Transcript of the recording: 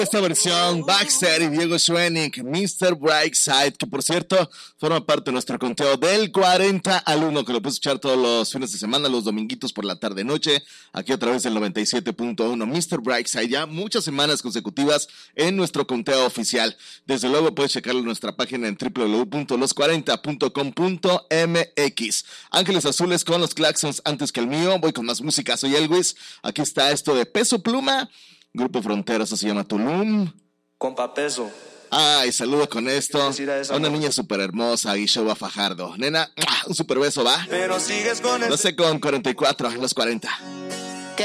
Esta versión, Baxter y Diego Schwenning, Mr. Brightside, que por cierto forma parte de nuestro conteo del 40 al 1, que lo puedes escuchar todos los fines de semana, los dominguitos por la tarde-noche, aquí a través del 97.1. Mr. Brightside, ya muchas semanas consecutivas en nuestro conteo oficial. Desde luego puedes checarlo en nuestra página en www.los40.com.mx. Ángeles Azules con los claxons antes que el mío. Voy con más música, soy Elvis. Aquí está esto de Peso Pluma. Grupo Frontera, eso se llama Tulum. Compa Peso. Ay, saludo con esto a una niña súper hermosa, Ishoba Fajardo. Nena, un super beso, ¿va? Pero sigues con 12 con 44, los 40.